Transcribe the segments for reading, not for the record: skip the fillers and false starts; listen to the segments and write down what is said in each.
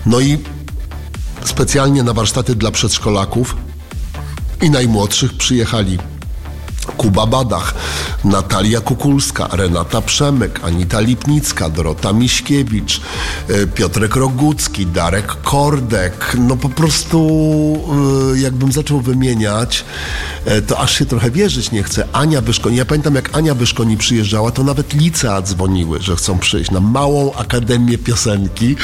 No i specjalnie na warsztaty dla przedszkolaków i najmłodszych przyjechali Kuba Badach, Natalia Kukulska, Renata Przemyk, Anita Lipnicka, Dorota Miśkiewicz, Piotrek Rogucki, Darek Kordek. No po prostu jakbym zaczął wymieniać, to aż się trochę wierzyć nie chce. Ania Wyszkoni, ja pamiętam jak Ania Wyszkoni przyjeżdżała, to nawet licea dzwoniły, że chcą przyjść na Małą Akademię Piosenki.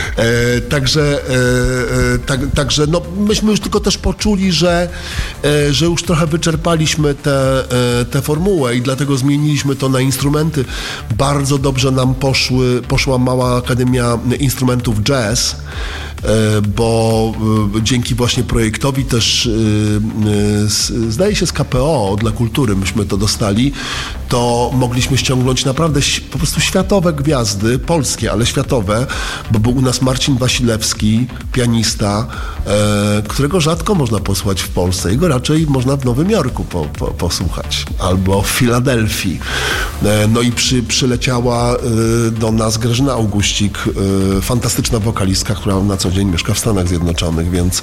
Także no, myśmy już tylko też poczuli, że już trochę wyczerpaliśmy tę formułę i dlatego zmieniliśmy to na instrumenty. Bardzo dobrze nam poszła Mała Akademia Instrumentów Jazz, bo dzięki właśnie projektowi też zdaje się z KPO dla kultury myśmy to dostali, to mogliśmy ściągnąć naprawdę po prostu światowe gwiazdy, polskie, ale światowe, bo był u nas Marcin Wasilewski, pianista, którego rzadko można posłuchać w Polsce. Jego raczej można w Nowym Jorku posłuchać, albo w Filadelfii. No i przyleciała do nas Grażyna Augustik, fantastyczna wokalistka, która na co dzień mieszka w Stanach Zjednoczonych, więc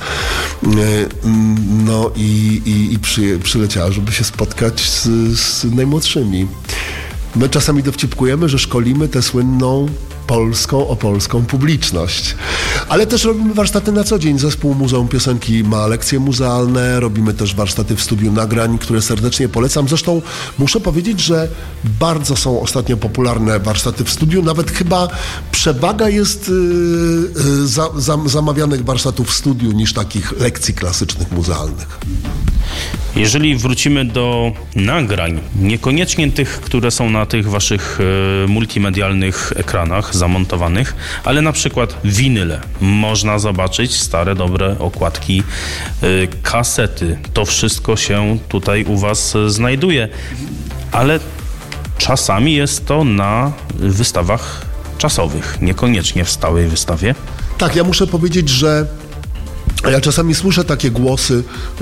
no i przyleciała, żeby się spotkać z najmłodszymi. My czasami dowcipkujemy, że szkolimy tę słynną polską publiczność. Ale też robimy warsztaty na co dzień. Zespół Muzeum Piosenki ma lekcje muzealne, robimy też warsztaty w studiu nagrań, które serdecznie polecam. Zresztą muszę powiedzieć, że bardzo są ostatnio popularne warsztaty w studiu. Nawet chyba przewaga jest zamawianych warsztatów w studiu niż takich lekcji klasycznych muzealnych. Jeżeli wrócimy do nagrań, niekoniecznie tych, które są na tych waszych multimedialnych ekranach zamontowanych, ale na przykład winyle. Można zobaczyć stare, dobre okładki, kasety. To wszystko się tutaj u was znajduje, ale czasami jest to na wystawach czasowych, niekoniecznie w stałej wystawie. Tak, ja muszę powiedzieć, że ja czasami słyszę takie głosy,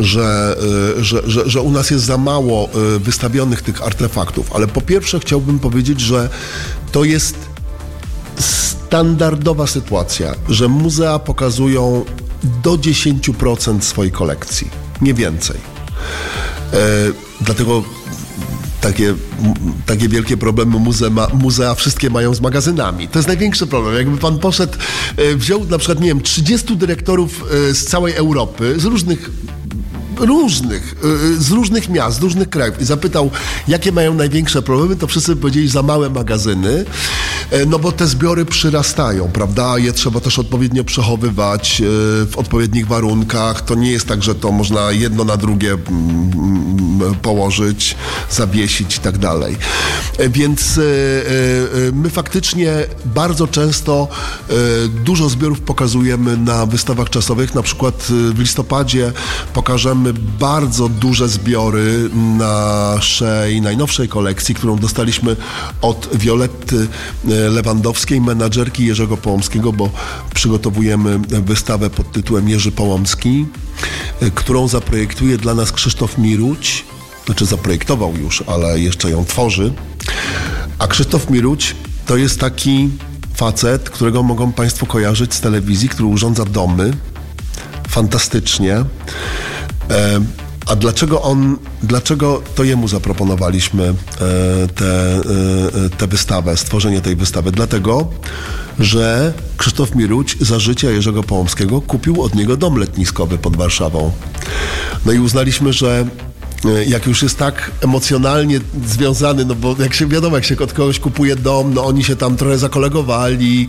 że u nas jest za mało wystawionych tych artefaktów, ale po pierwsze chciałbym powiedzieć, że to jest standardowa sytuacja, że muzea pokazują do 10% swojej kolekcji, nie więcej. Dlatego takie wielkie problemy muzea wszystkie mają z magazynami. To jest największy problem. Jakby pan poszedł, wziął na przykład, nie wiem, 30 dyrektorów z całej Europy, z różnych miast, z różnych krajów i zapytał, jakie mają największe problemy, to wszyscy powiedzieli za małe magazyny, no bo te zbiory przyrastają, prawda? Je trzeba też odpowiednio przechowywać w odpowiednich warunkach. To nie jest tak, że to można jedno na drugie położyć, zawiesić i tak dalej. Więc my faktycznie bardzo często dużo zbiorów pokazujemy na wystawach czasowych. Na przykład w listopadzie pokażemy bardzo duże zbiory naszej najnowszej kolekcji, którą dostaliśmy od Violetty Lewandowskiej, menadżerki Jerzego Połomskiego, bo przygotowujemy wystawę pod tytułem Jerzy Połomski, którą zaprojektuje dla nas Krzysztof Miruć. Znaczy zaprojektował już, ale jeszcze ją tworzy. A Krzysztof Miruć to jest taki facet, którego mogą państwo kojarzyć z telewizji, który urządza domy fantastycznie. A dlaczego to jemu zaproponowaliśmy tę wystawę, stworzenie tej wystawy? Dlatego, że Krzysztof Miruć za życia Jerzego Połomskiego kupił od niego dom letniskowy pod Warszawą. No i uznaliśmy, że jak już jest tak emocjonalnie związany, no bo jak się wiadomo, jak się od kogoś kupuje dom, no oni się tam trochę zakolegowali,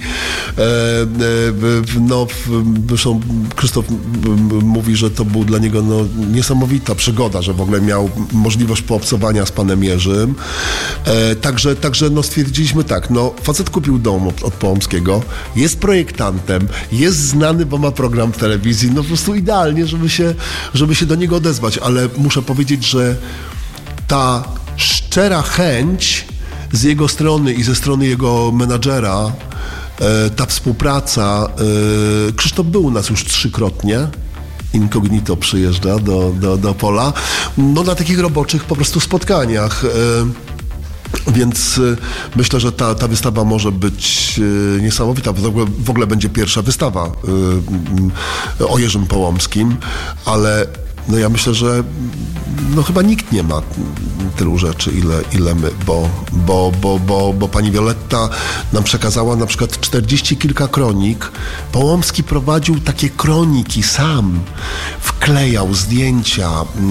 zresztą Krzysztof mówi, że to był dla niego niesamowita przygoda, że w ogóle miał możliwość poobcowania z panem Jerzym. Także stwierdziliśmy tak, facet kupił dom od Połomskiego, jest projektantem, jest znany, bo ma program w telewizji, po prostu idealnie, żeby się do niego odezwać, ale muszę powiedzieć, że ta szczera chęć z jego strony i ze strony jego menadżera, ta współpraca, Krzysztof był u nas już 3-krotnie, incognito przyjeżdża do Opola, na takich roboczych po prostu spotkaniach. Więc myślę, że ta wystawa może być niesamowita. W ogóle będzie pierwsza wystawa o Jerzym Połomskim, ale no ja myślę, że no chyba nikt nie ma tylu rzeczy, ile my, bo pani Violetta nam przekazała na przykład 40 kilka kronik. Połomski prowadził takie kroniki sam, wklejał zdjęcia,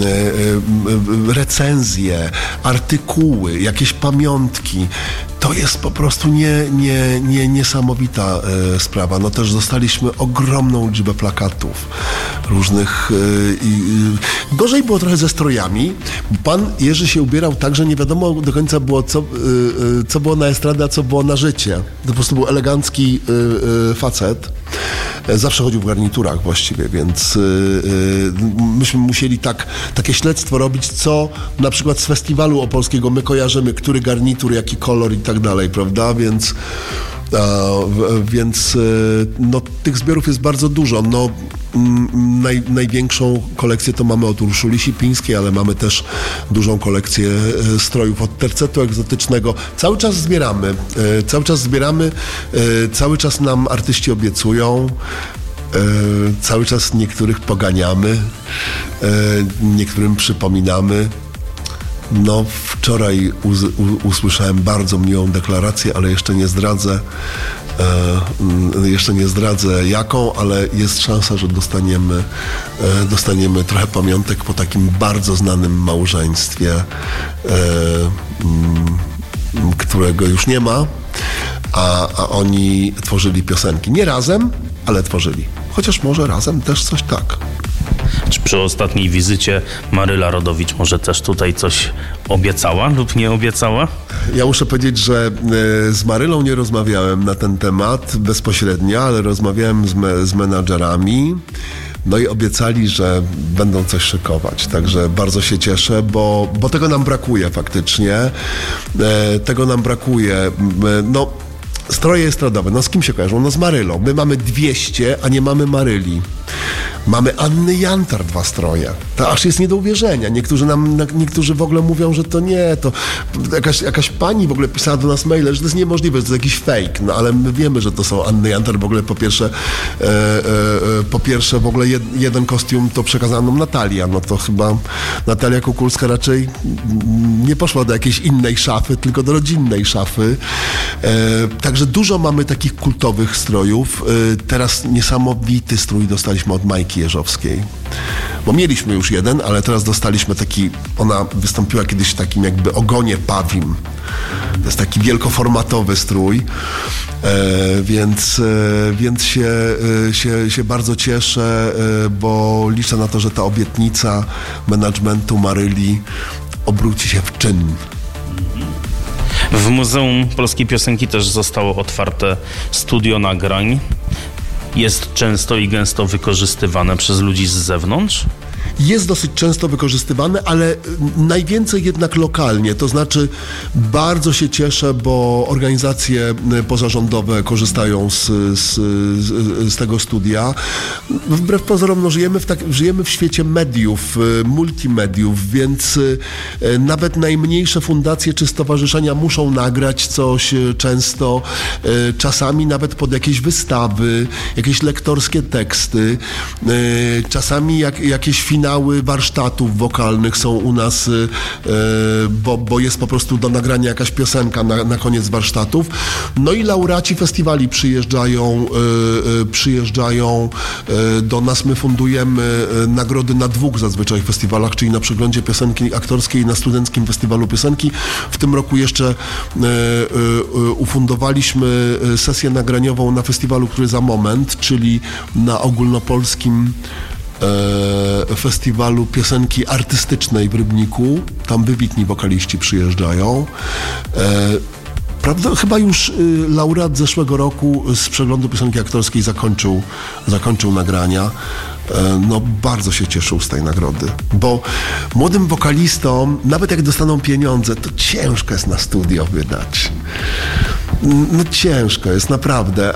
recenzje, artykuły, jakieś pamiątki. To jest po prostu niesamowita sprawa. No też dostaliśmy ogromną liczbę plakatów różnych. Gorzej było trochę ze strojami. Pan Jerzy się ubierał tak, że nie wiadomo do końca było, co było na estradę, a co było na życie. To po prostu był elegancki facet. Zawsze chodził w garniturach właściwie, więc myśmy musieli takie śledztwo robić, co na przykład z festiwalu opolskiego my kojarzymy, który garnitur, jaki kolor i tak dalej, prawda? Więc no, tych zbiorów jest bardzo dużo. No, największą kolekcję to mamy od Urszuli Sipińskiej, ale mamy też dużą kolekcję strojów od tercetu egzotycznego. Cały czas zbieramy, cały czas nam artyści obiecują, cały czas niektórych poganiamy, niektórym przypominamy. No, wczoraj usłyszałem bardzo miłą deklarację, ale jeszcze nie zdradzę jaką, ale jest szansa, że dostaniemy trochę pamiątek po takim bardzo znanym małżeństwie, którego już nie ma, a oni tworzyli piosenki. Nie razem, ale tworzyli. Chociaż może razem też coś tak. Czy przy ostatniej wizycie Maryla Rodowicz może też tutaj coś obiecała lub nie obiecała? Ja muszę powiedzieć, że z Marylą nie rozmawiałem na ten temat bezpośrednio, ale rozmawiałem z menadżerami. No i obiecali, że będą coś szykować. Także bardzo się cieszę, bo tego nam brakuje faktycznie. Tego nam brakuje. No, stroje estradowe. No z kim się kojarzą? No z Marylą. My mamy 200, a nie mamy Maryli. Mamy Anny Jantar 2 stroje. To aż jest nie do uwierzenia. Niektórzy w ogóle mówią, że to nie, to jakaś pani w ogóle pisała do nas maile, że to jest niemożliwe, że to jest jakiś fake. No ale my wiemy, że to są Anny Jantar. W ogóle po pierwsze w ogóle jeden kostium to przekazała nam Natalia. No to chyba Natalia Kukulska raczej nie poszła do jakiejś innej szafy, tylko do rodzinnej szafy. Także dużo mamy takich kultowych strojów. Teraz niesamowity strój dostaliśmy od Majki Jeżowskiej. Bo mieliśmy już jeden, ale teraz dostaliśmy taki, ona wystąpiła kiedyś w takim jakby ogonie pawim. To jest taki wielkoformatowy strój, więc się bardzo cieszę, bo liczę na to, że ta obietnica managementu Maryli obróci się w czyn. W Muzeum Polskiej Piosenki też zostało otwarte studio nagrań. Jest często i gęsto wykorzystywane przez ludzi z zewnątrz? Jest dosyć często wykorzystywane, ale najwięcej jednak lokalnie. To znaczy bardzo się cieszę, bo organizacje pozarządowe korzystają z tego studia. Wbrew pozorom no, żyjemy w świecie mediów, multimediów, więc nawet najmniejsze fundacje czy stowarzyszenia muszą nagrać coś często, czasami nawet pod jakieś wystawy, jakieś lektorskie teksty, czasami jakieś finały warsztatów wokalnych są u nas, bo jest po prostu do nagrania jakaś piosenka na koniec warsztatów. No i laureaci festiwali przyjeżdżają do nas. My fundujemy nagrody na 2 zazwyczaj festiwalach, czyli na Przeglądzie Piosenki Aktorskiej i na Studenckim Festiwalu Piosenki. W tym roku jeszcze ufundowaliśmy sesję nagraniową na festiwalu, który za moment, czyli na ogólnopolskim festiwalu piosenki artystycznej w Rybniku. Tam wybitni wokaliści przyjeżdżają. Prawda, chyba już laureat zeszłego roku z Przeglądu Piosenki Aktorskiej zakończył nagrania. No bardzo się cieszył z tej nagrody, bo młodym wokalistom, nawet jak dostaną pieniądze, to ciężko jest na studio wydać. No ciężko jest, naprawdę,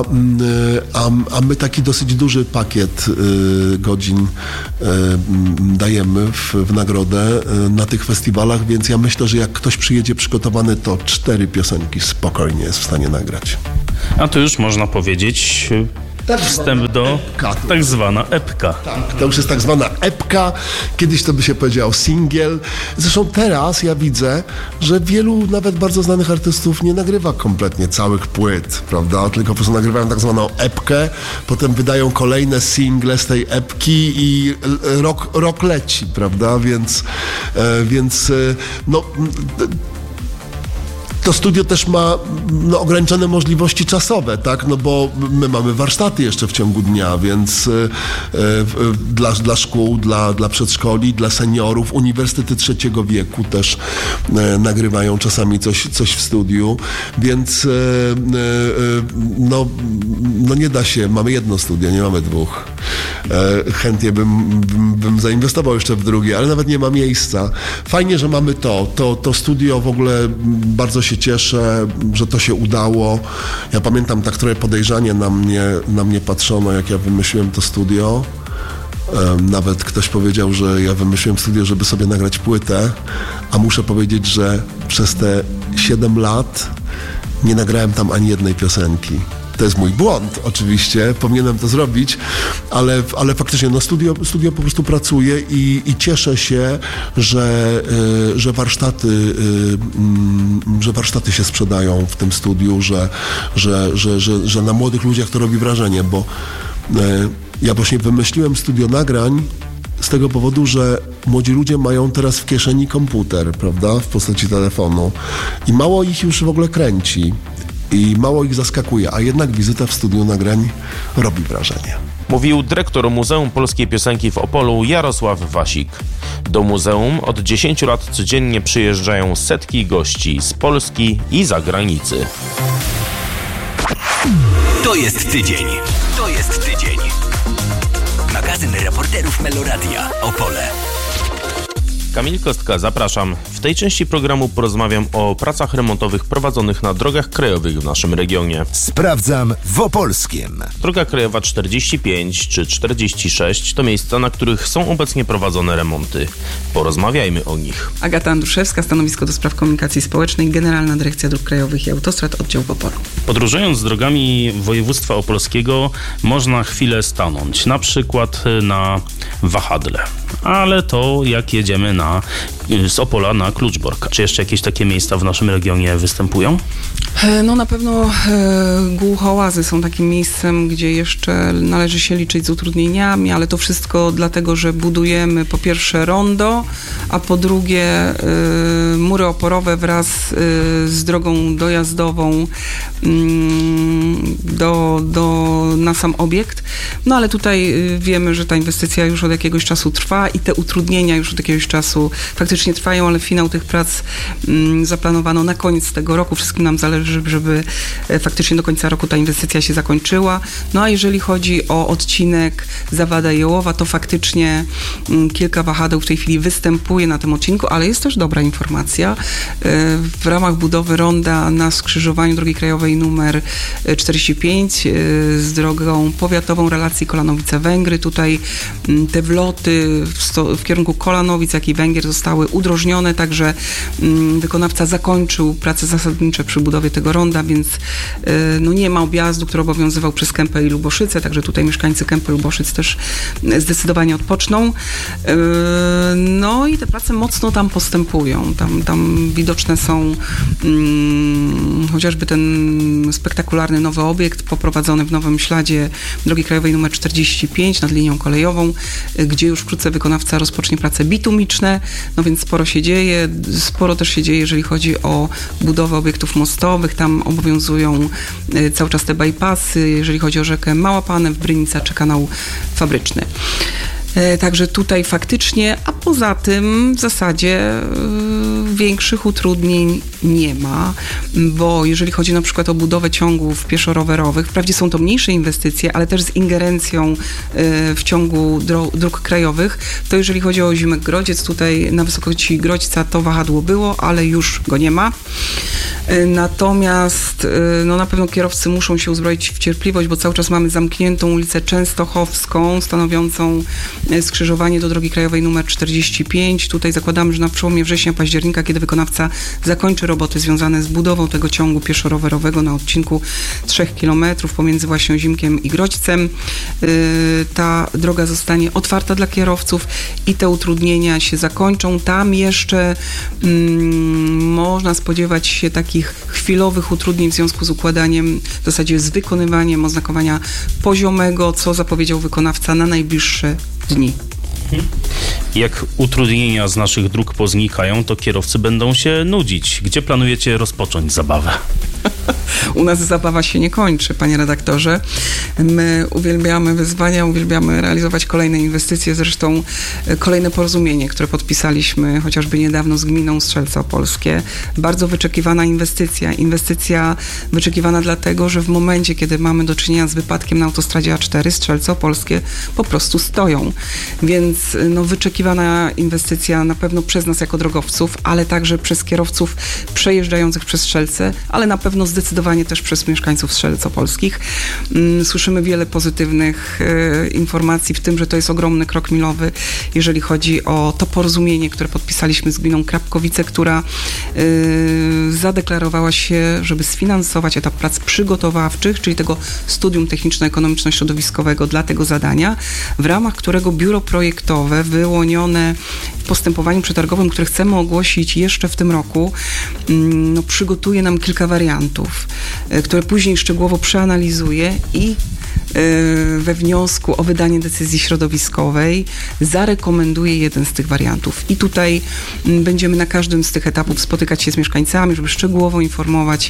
a my taki dosyć duży pakiet godzin dajemy w nagrodę na tych festiwalach, więc ja myślę, że jak ktoś przyjedzie przygotowany, to 4 piosenki spokojnie jest w stanie nagrać. A to już można powiedzieć wstęp do tak zwana epka. Tak, to już jest tak zwana epka. Kiedyś to by się powiedział singiel. Zresztą teraz ja widzę, że wielu nawet bardzo znanych artystów nie nagrywa kompletnie całych płyt, prawda? Tylko po prostu nagrywają tak zwaną epkę, potem wydają kolejne single z tej epki i rok leci, prawda? Więc no... To studio też ma ograniczone możliwości czasowe, tak? No bo my mamy warsztaty jeszcze w ciągu dnia, więc dla szkół, dla przedszkoli, dla seniorów, uniwersytety trzeciego wieku też nagrywają czasami coś w studiu, więc no nie da się, mamy jedno studio, nie mamy 2. Chętnie bym zainwestował jeszcze w drugie, ale nawet nie ma miejsca. Fajnie, że mamy to studio, w ogóle bardzo się cieszę, że to się udało. Ja pamiętam tak trochę podejrzanie na mnie patrzono, jak ja wymyśliłem to studio. Nawet ktoś powiedział, że ja wymyśliłem studio, żeby sobie nagrać płytę, a muszę powiedzieć, że przez te 7 lat nie nagrałem tam ani jednej piosenki. To jest mój błąd, oczywiście, powinienem to zrobić, ale faktycznie no studio po prostu pracuje i cieszę się, że warsztaty się sprzedają w tym studiu, że na młodych ludziach to robi wrażenie, bo ja właśnie wymyśliłem studio nagrań z tego powodu, że młodzi ludzie mają teraz w kieszeni komputer, prawda, w postaci telefonu i mało ich już w ogóle kręci. I mało ich zaskakuje, a jednak wizyta w studiu nagrań robi wrażenie. Mówił dyrektor Muzeum Polskiej Piosenki w Opolu Jarosław Wasik. Do muzeum od 10 lat codziennie przyjeżdżają setki gości z Polski i zagranicy. To jest tydzień. Magazyn reporterów Meloradia Opole. Kamil Kostka, zapraszam. W tej części programu porozmawiam o pracach remontowych prowadzonych na drogach krajowych w naszym regionie. Sprawdzam w Opolskiem. Droga krajowa 45 czy 46 to miejsca, na których są obecnie prowadzone remonty. Porozmawiajmy o nich. Agata Andruszewska, stanowisko do spraw komunikacji społecznej, Generalna Dyrekcja Dróg Krajowych i Autostrad, oddział w Opolu. Podróżując drogami województwa opolskiego można chwilę stanąć, na przykład na wahadle. Ale to jak jedziemy z Opola na Kluczbork. Czy jeszcze jakieś takie miejsca w naszym regionie występują? No na pewno Głuchołazy są takim miejscem, gdzie jeszcze należy się liczyć z utrudnieniami, ale to wszystko dlatego, że budujemy po pierwsze rondo, a po drugie mury oporowe wraz z drogą dojazdową na sam obiekt. No ale tutaj wiemy, że ta inwestycja już od jakiegoś czasu trwa i te utrudnienia już od jakiegoś czasu faktycznie trwają, ale finał tych prac zaplanowano na koniec tego roku. Wszystkim nam zależy, żeby faktycznie do końca roku ta inwestycja się zakończyła. No a jeżeli chodzi o odcinek Zawada-Jełowa, to faktycznie kilka wahadeł w tej chwili występuje na tym odcinku, ale jest też dobra informacja. W ramach budowy ronda na skrzyżowaniu drogi krajowej numer 45 z drogą powiatową relacji Kolanowice-Węgry. Tutaj te wloty w kierunku Kolanowic, jak i Węgier zostały udrożnione, także wykonawca zakończył prace zasadnicze przy budowie tego ronda, więc no nie ma objazdu, który obowiązywał przez Kępę i Luboszyce, także tutaj mieszkańcy Kępy i Luboszyc też zdecydowanie odpoczną. No i te prace mocno tam postępują. Tam widoczne są chociażby ten spektakularny nowy obiekt poprowadzony w nowym śladzie drogi krajowej nr 45 nad linią kolejową, gdzie już wkrótce wykonawca rozpocznie prace bitumiczne, no więc sporo się dzieje. Sporo też się dzieje, jeżeli chodzi o budowę obiektów mostowych. Tam obowiązują cały czas te bypassy, jeżeli chodzi o rzekę Mała Panew, Brynica czy kanał fabryczny. Także tutaj faktycznie, a poza tym w zasadzie większych utrudnień nie ma, bo jeżeli chodzi na przykład o budowę ciągów pieszo-rowerowych, wprawdzie są to mniejsze inwestycje, ale też z ingerencją w ciągu dróg krajowych, to jeżeli chodzi o Ozimyk-Grodziec, tutaj na wysokości Grodźca to wahadło było, ale już go nie ma. Natomiast no na pewno kierowcy muszą się uzbroić w cierpliwość, bo cały czas mamy zamkniętą ulicę Częstochowską, stanowiącą skrzyżowanie do drogi krajowej numer 45. Tutaj zakładamy, że na przełomie września-października, kiedy wykonawca zakończy roboty związane z budową tego ciągu pieszo-rowerowego na odcinku 3 km pomiędzy właśnie Ozimkiem i Grodźcem, ta droga zostanie otwarta dla kierowców i te utrudnienia się zakończą. Tam jeszcze można spodziewać się takich chwilowych utrudnień w związku z układaniem, w zasadzie z wykonywaniem oznakowania poziomego, co zapowiedział wykonawca na najbliższe dni. Jak utrudnienia z naszych dróg poznikają, to kierowcy będą się nudzić. Gdzie planujecie rozpocząć zabawę? U nas zabawa się nie kończy, panie redaktorze. My uwielbiamy wyzwania, uwielbiamy realizować kolejne inwestycje, zresztą kolejne porozumienie, które podpisaliśmy chociażby niedawno z gminą Strzelce Opolskie. Bardzo wyczekiwana inwestycja. Inwestycja wyczekiwana dlatego, że w momencie, kiedy mamy do czynienia z wypadkiem na autostradzie A4, Strzelce Opolskie po prostu stoją. Więc no, wyczekiwana inwestycja na pewno przez nas jako drogowców, ale także przez kierowców przejeżdżających przez Strzelce, ale na pewno zdecydowanie też przez mieszkańców Strzelec Opolskich. Słyszymy wiele pozytywnych informacji, w tym, że to jest ogromny krok milowy, jeżeli chodzi o to porozumienie, które podpisaliśmy z gminą Krapkowice, która zadeklarowała się, żeby sfinansować etap prac przygotowawczych, czyli tego studium techniczno-ekonomiczno-środowiskowego dla tego zadania, w ramach którego biuro projektowe wyłonione w postępowaniu przetargowym, które chcemy ogłosić jeszcze w tym roku, no, przygotuje nam kilka wariantów, które później szczegółowo przeanalizuje i we wniosku o wydanie decyzji środowiskowej zarekomenduje jeden z tych wariantów. I tutaj będziemy na każdym z tych etapów spotykać się z mieszkańcami, żeby szczegółowo informować,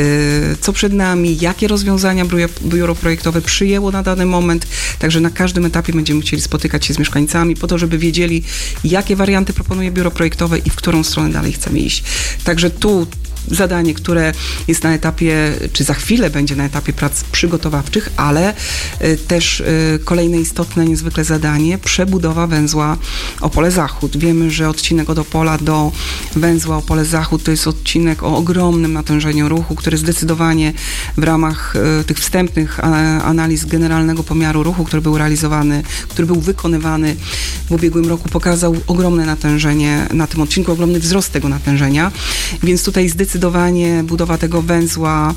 co przed nami, jakie rozwiązania biuro projektowe przyjęło na dany moment. Także na każdym etapie będziemy chcieli spotykać się z mieszkańcami po to, żeby wiedzieli, jakie warianty proponuje biuro projektowe i w którą stronę dalej chcemy iść. Także tu zadanie, które jest na etapie, czy za chwilę będzie na etapie prac przygotowawczych, ale też kolejne istotne niezwykle zadanie, przebudowa węzła Opole Zachód. Wiemy, że odcinek od Opola do węzła Opole Zachód to jest odcinek o ogromnym natężeniu ruchu, który zdecydowanie w ramach tych wstępnych analiz generalnego pomiaru ruchu, który był realizowany, który był wykonywany w ubiegłym roku, pokazał ogromne natężenie na tym odcinku, ogromny wzrost tego natężenia, więc tutaj zdecydowanie budowa tego węzła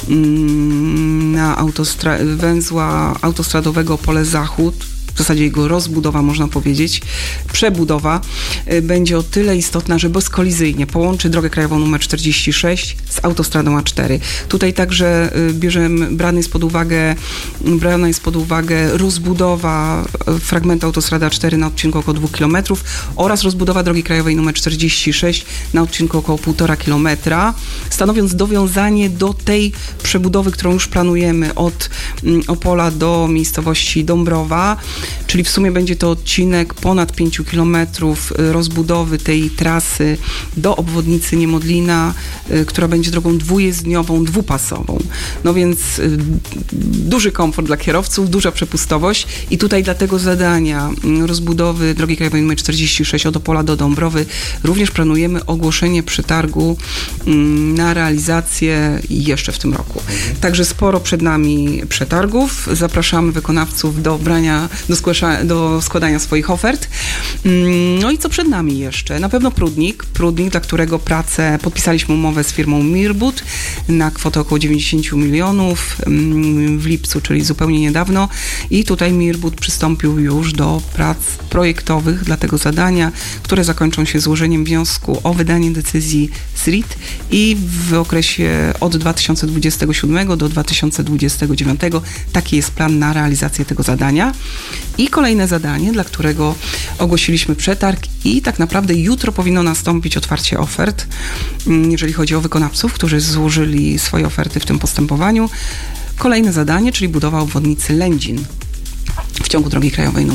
węzła autostradowego Opole Zachód, w zasadzie jego rozbudowa, można powiedzieć, przebudowa, będzie o tyle istotna, że bezkolizyjnie połączy drogę krajową nr 46 z autostradą A4. Tutaj także brana jest pod uwagę rozbudowa fragmentu autostrady A4 na odcinku około 2 km oraz rozbudowa drogi krajowej nr 46 na odcinku około 1,5 km, stanowiąc dowiązanie do tej przebudowy, którą już planujemy od Opola do miejscowości Dąbrowa, czyli w sumie będzie to odcinek ponad 5 km rozbudowy tej trasy do obwodnicy Niemodlina, która będzie drogą dwujezdniową, dwupasową. No więc duży komfort dla kierowców, duża przepustowość i tutaj dla tego zadania rozbudowy drogi krajowej nr 46 od Opola do Dąbrowy również planujemy ogłoszenie przetargu na realizację jeszcze w tym roku. Także sporo przed nami przetargów. Zapraszamy wykonawców do składania swoich ofert. No i co przed nami jeszcze? Na pewno Prudnik, dla którego podpisaliśmy umowę z firmą Mirbud na kwotę około 90 milionów w lipcu, czyli zupełnie niedawno. I tutaj Mirbud przystąpił już do prac projektowych dla tego zadania, które zakończą się złożeniem wniosku o wydanie decyzji SRIT i w okresie od 2027 do 2029 taki jest plan na realizację tego zadania. I kolejne zadanie, dla którego ogłosiliśmy przetarg i tak naprawdę jutro powinno nastąpić otwarcie ofert, jeżeli chodzi o wykonawców, którzy złożyli swoje oferty w tym postępowaniu. Kolejne zadanie, czyli budowa obwodnicy Lędzin w ciągu drogi krajowej nr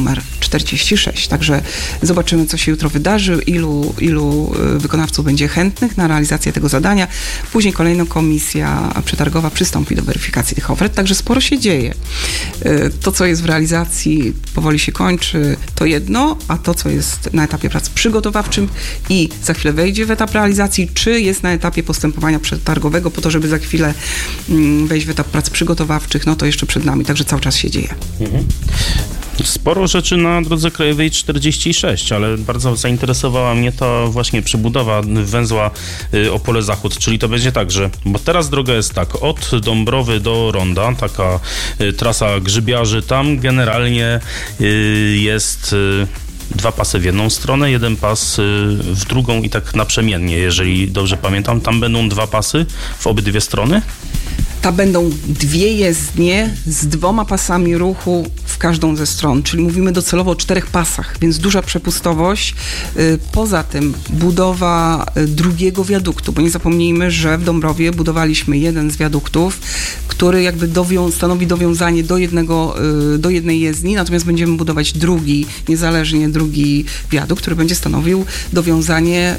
46. Także zobaczymy, co się jutro wydarzy, ilu wykonawców będzie chętnych na realizację tego zadania. Później kolejno komisja przetargowa przystąpi do weryfikacji tych ofert, także sporo się dzieje. To, co jest w realizacji, powoli się kończy, to jedno, a to, co jest na etapie prac przygotowawczym i za chwilę wejdzie w etap realizacji, czy jest na etapie postępowania przetargowego, po to, żeby za chwilę wejść w etap prac przygotowawczych, no to jeszcze przed nami, także cały czas się dzieje. Sporo rzeczy na drodze krajowej 46, ale bardzo zainteresowała mnie to właśnie przebudowa węzła Opole Zachód, czyli to będzie tak, że, bo teraz droga jest tak, od Dąbrowy do Ronda, taka trasa grzybiarzy, tam generalnie jest 2 pasy w jedną stronę, 1 pas w drugą i tak naprzemiennie, jeżeli dobrze pamiętam, tam będą 2 pasy w obydwie strony? Tam będą 2 jezdnie z 2 pasami ruchu w każdą ze stron, czyli mówimy docelowo o 4 pasach, więc duża przepustowość. Poza tym budowa drugiego wiaduktu, bo nie zapomnijmy, że w Dąbrowie budowaliśmy jeden z wiaduktów, który jakby stanowi dowiązanie do jednej jezdni, natomiast będziemy budować niezależnie drugi wiadukt, który będzie stanowił dowiązanie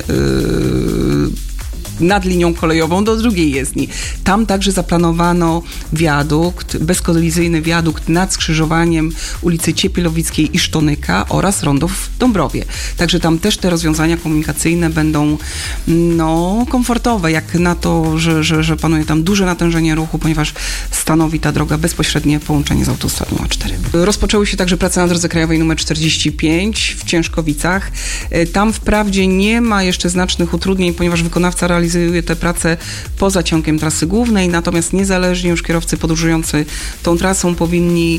nad linią kolejową do drugiej jezdni. Tam także zaplanowano wiadukt, bezkolizyjny wiadukt nad skrzyżowaniem ulicy Ciepielowickiej i Sztonyka oraz rondo w Dąbrowie. Także tam też te rozwiązania komunikacyjne będą komfortowe, jak na to, że panuje tam duże natężenie ruchu, ponieważ stanowi ta droga bezpośrednie połączenie z autostradą A4. Rozpoczęły się także prace na drodze krajowej nr 45 w Ciężkowicach. Tam wprawdzie nie ma jeszcze znacznych utrudnień, ponieważ wykonawca realizuje te prace poza ciągiem trasy głównej, natomiast niezależnie już kierowcy podróżujący tą trasą powinni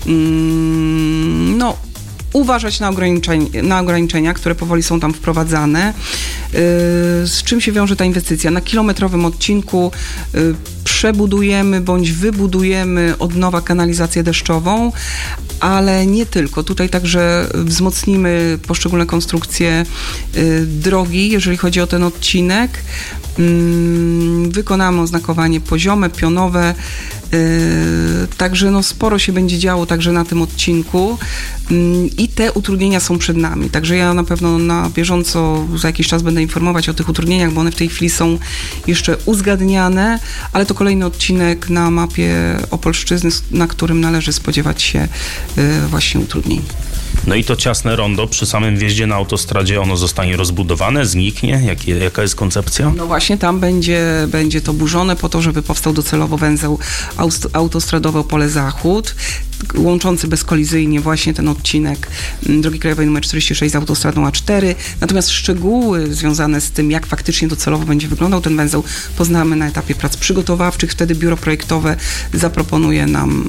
uważać na ograniczenia, które powoli są tam wprowadzane. Z czym się wiąże ta inwestycja? Na kilometrowym odcinku przebudujemy bądź wybudujemy od nowa kanalizację deszczową, ale nie tylko. Tutaj także wzmocnimy poszczególne konstrukcje drogi, jeżeli chodzi o ten odcinek. Wykonamy oznakowanie poziome, pionowe, także sporo się będzie działo także na tym odcinku i te utrudnienia są przed nami. Także ja na pewno na bieżąco za jakiś czas będę informować o tych utrudnieniach, bo one w tej chwili są jeszcze uzgadniane, ale to kolejny odcinek na mapie Opolszczyzny, na którym należy spodziewać się właśnie utrudnień. No i to ciasne rondo przy samym wjeździe na autostradzie, ono zostanie rozbudowane, zniknie? Jaka jest koncepcja? No właśnie, tam będzie to burzone po to, żeby powstał docelowo węzeł autostradowy Opole Zachód, łączący bezkolizyjnie właśnie ten odcinek drogi krajowej nr 46 z autostradą A4. Natomiast szczegóły związane z tym, jak faktycznie docelowo będzie wyglądał ten węzeł, poznamy na etapie prac przygotowawczych. Wtedy biuro projektowe zaproponuje nam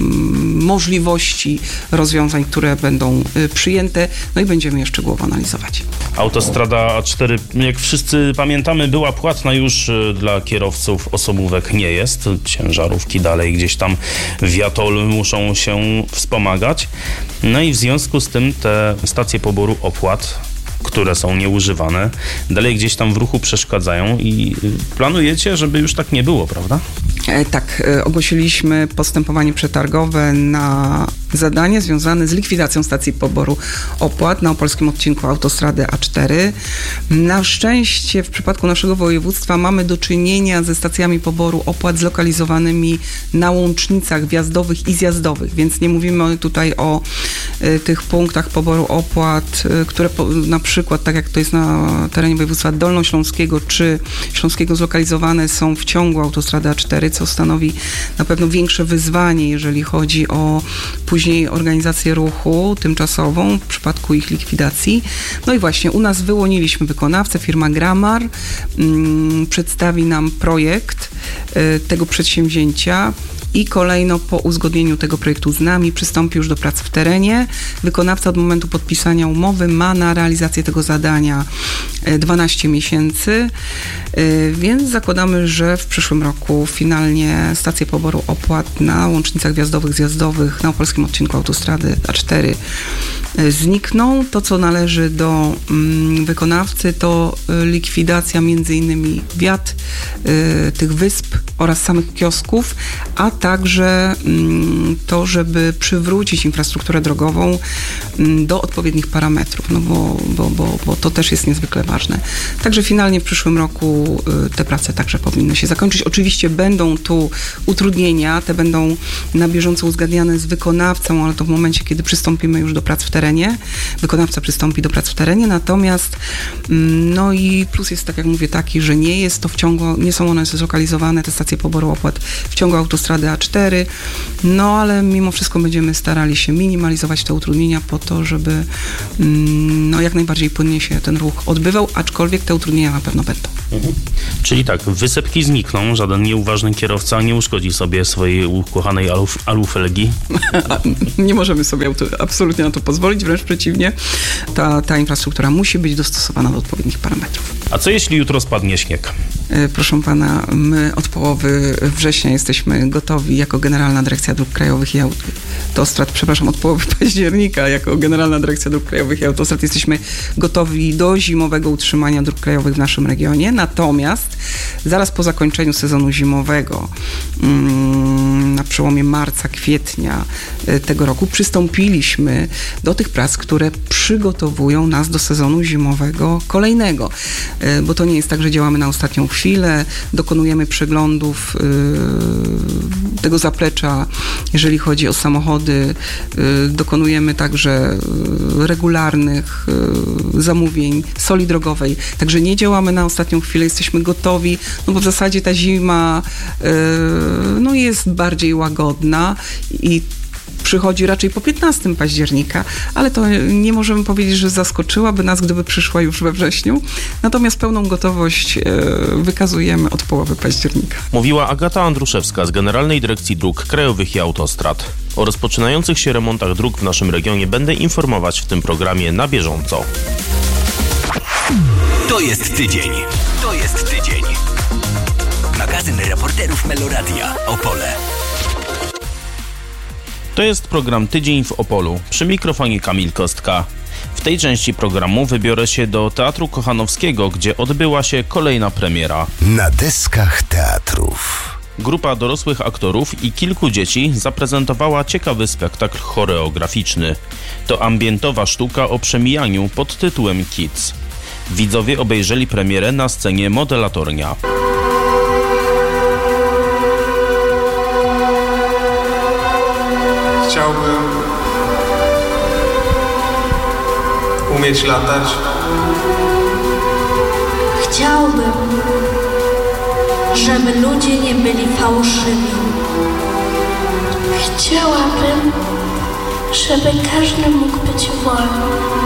możliwości rozwiązań, które będą przyjęte, no i będziemy je szczegółowo analizować. Autostrada A4, jak wszyscy pamiętamy, była płatna już dla kierowców, osobówek nie jest. Ciężarówki dalej gdzieś tam w Jatolu muszą się wspomagać. No i w związku z tym te stacje poboru opłat, które są nieużywane, dalej gdzieś tam w ruchu przeszkadzają i planujecie, żeby już tak nie było, prawda? Tak, ogłosiliśmy postępowanie przetargowe na zadanie związane z likwidacją stacji poboru opłat na opolskim odcinku autostrady A4. Na szczęście w przypadku naszego województwa mamy do czynienia ze stacjami poboru opłat zlokalizowanymi na łącznicach wjazdowych i zjazdowych, więc nie mówimy tutaj o tych punktach poboru opłat, które na przykład, tak jak to jest na terenie województwa dolnośląskiego czy śląskiego, zlokalizowane są w ciągu autostrady A4, co stanowi na pewno większe wyzwanie, jeżeli chodzi o później organizację ruchu tymczasową w przypadku ich likwidacji. No i właśnie u nas wyłoniliśmy wykonawcę, firma Gramar, przedstawi nam projekt tego przedsięwzięcia i kolejno po uzgodnieniu tego projektu z nami przystąpi już do prac w terenie. Wykonawca od momentu podpisania umowy ma na realizację tego zadania 12 miesięcy, więc zakładamy, że w przyszłym roku finalnie stacje poboru opłat na łącznicach wjazdowych, zjazdowych na opolskim odcinku autostrady A4 znikną. To, co należy do wykonawcy, to likwidacja między innymi wiat, tych wysp oraz samych kiosków, a także to, żeby przywrócić infrastrukturę drogową do odpowiednich parametrów, no bo to też jest niezwykle ważne. Także finalnie w przyszłym roku te prace także powinny się zakończyć. Oczywiście będą tu utrudnienia, te będą na bieżąco uzgadniane z wykonawcą, ale to w momencie, kiedy przystąpimy już do prac w terenie. Wykonawca przystąpi do prac w terenie, natomiast no i plus jest, tak jak mówię, taki, że nie są one zlokalizowane, te stacje poboru opłat w ciągu autostrady A4, no ale mimo wszystko będziemy starali się minimalizować te utrudnienia po to, żeby no jak najbardziej płynnie się ten ruch odbywał, aczkolwiek te utrudnienia na pewno będą. Czyli tak, wysepki znikną, żaden nieuważny kierowca nie uszkodzi sobie swojej ukochanej alufelgi. Nie możemy sobie absolutnie na to pozwolić, wręcz przeciwnie. Ta infrastruktura musi być dostosowana do odpowiednich parametrów. A co jeśli jutro spadnie śnieg? Proszę pana, my od połowy września jesteśmy gotowi jako Generalna Dyrekcja Dróg Krajowych i Autostrad, od połowy października jako Generalna Dyrekcja Dróg Krajowych i Autostrad jesteśmy gotowi do zimowego utrzymania dróg krajowych w naszym regionie. Natomiast zaraz po zakończeniu sezonu zimowego, na przełomie marca, kwietnia tego roku, przystąpiliśmy do tych prac, które przygotowują nas do sezonu zimowego kolejnego. Bo to nie jest tak, że działamy na ostatnią chwilę, dokonujemy przeglądów tego zaplecza, jeżeli chodzi o samochody, dokonujemy także regularnych zamówień soli drogowej, także nie działamy na ostatnią chwilę, jesteśmy gotowi, no bo w zasadzie ta zima no jest bardziej łagodna i przychodzi raczej po 15 października, ale to nie możemy powiedzieć, że zaskoczyłaby nas, gdyby przyszła już we wrześniu. Natomiast pełną gotowość wykazujemy od połowy października. Mówiła Agata Andruszewska z Generalnej Dyrekcji Dróg Krajowych i Autostrad. O rozpoczynających się remontach dróg w naszym regionie będę informować w tym programie na bieżąco. To jest tydzień. To jest tydzień. Magazyn reporterów Meloradia. Opole. To jest program Tydzień w Opolu. Przy mikrofonie Kamil Kostka. W tej części programu wybiorę się do Teatru Kochanowskiego, gdzie odbyła się kolejna premiera. Na deskach teatrów. Grupa dorosłych aktorów i kilku dzieci zaprezentowała ciekawy spektakl choreograficzny. To ambientowa sztuka o przemijaniu pod tytułem Kids. Widzowie obejrzeli premierę na scenie Modelatornia. Chciałbym umieć latać. Chciałbym, żeby ludzie nie byli fałszywi. Chciałabym, żeby każdy mógł być wolny.